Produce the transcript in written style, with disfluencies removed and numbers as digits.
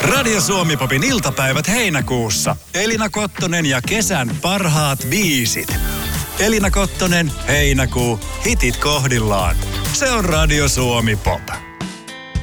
Radio Suomi Popin iltapäivät heinäkuussa. Elina Kottonen ja kesän parhaat biisit. Elina Kottonen, heinäkuu, hitit kohdillaan. Se on Radio Suomi Pop.